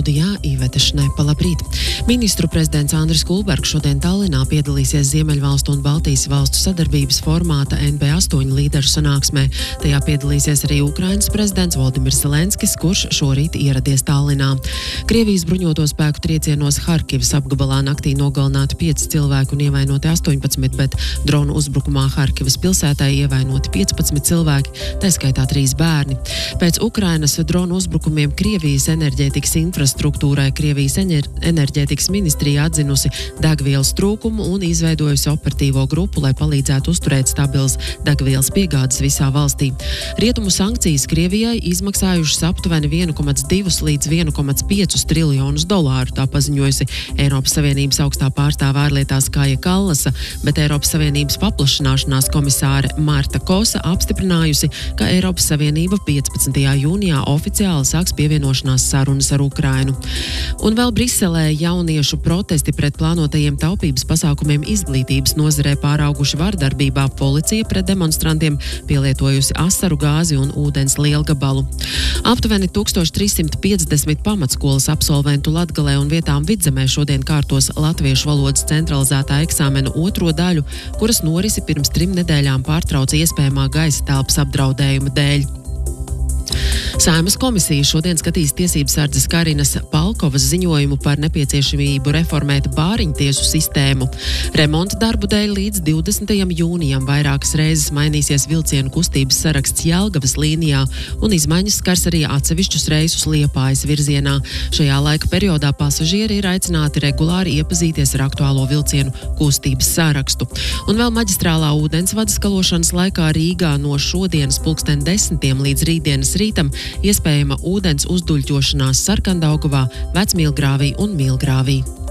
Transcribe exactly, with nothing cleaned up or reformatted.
Studijā Iveta Šnepa, labrīt. Ministru prezidents Andris Kulbergs šodien Tallinā piedalīsies Ziemeļvalstu un Baltijas valstu sadarbības formāta N B astoņi līderu sanāksmē. Tajā piedalīsies arī Ukrainas prezidents Voldimirs Zelenskis, kurš šorīt ieradies Tallinā. Krievijas bruņoto spēku triecienos Harkivas apgabalā naktī nogalināti pieci cilvēki un ievainoti astoņpadsmit, bet dronu uzbrukumā Harkivas pilsētā ievainoti piecpadsmit cilvēki, tā skaitā trīs bērni. Pēc Ukrainas dronu uzbrukumiem Krievijas enerģētikas infrastruktūrai Krievijas enerģētikas ministrija atzinusi degvielas trūkumu un izveidojusi operatīvo grupu, lai palīdzētu uzturēt stabilas degvielas piegādes visā valstī. Rietumu sankcijas Krievijai izmaksājušas aptuveni viens komats divi līdz viens komats pieci triljonus dolāru, tā paziņojusi Eiropas Savienības augstā pārstāve ārlietās Kaja Kallasa, bet Eiropas Savienības paplašināšanās komisāre Marta Kosa apstiprinājusi, ka Eiropas Savienība piecpadsmitajā jūnijā oficiāli sāks pievienošanās sarunas ar Ukrainu. Un vēl Briselē jauniešu protesti pret plānotajiem taupības pasākumiem izglītības nozarē pārauguši vardarbībā. Policija pret demonstrantiem pielietojusi asaru gāzi un ūdens lielgabalu. Aptuveni tūkstoš trīs simti piecdesmit pamatskolas absolventu Latgalē un vietām Vidzemē šodien kārtos latviešu valodas centralizētā eksāmena otro daļu, kuras norisi pirms trim nedēļām pārtrauca iespējamā gaisa telpas apdraudējuma dēļ. Saeimas komisija šodien skatīs tiesības sardzes Karinas Palkovas ziņojumu par nepieciešamību reformēt bāriņtiesu sistēmu. Remonta darbu dēļ līdz divdesmitajam jūnijam vairākas reizes mainīsies vilcienu kustības saraksts Jelgavas līnijā un izmaiņas skars arī atsevišķus reisus Liepājas virzienā. Šajā laika periodā pasažieri ir aicināti regulāri iepazīties ar aktuālo vilcienu kustības sarakstu. Un vēl maģistrālā ūdensvada skalošanas laikā Rīgā no šodienas pulksten desmitiem līdz rītdienas rītam iespējama ūdens uzduļķošanās Sarkandaugavā, Vecmīlgrāvī un Mīlgrāvī.